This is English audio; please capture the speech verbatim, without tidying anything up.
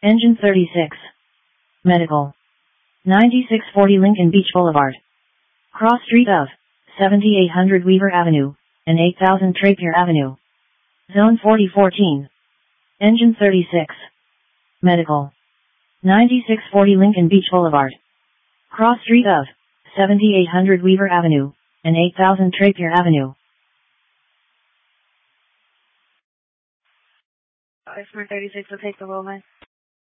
Engine thirty-six. Medical. ninety-six forty Lincoln Beach Boulevard. Cross street of seventy-eight hundred Weaver Avenue and eight thousand Trapier Avenue. Zone forty fourteen. Engine thirty-six. Medical. ninety-six forty Lincoln Beach Boulevard. Cross street of seventy-eight hundred Weaver Avenue and eight thousand Trapier Avenue. Customer thirty-six will take the roll line.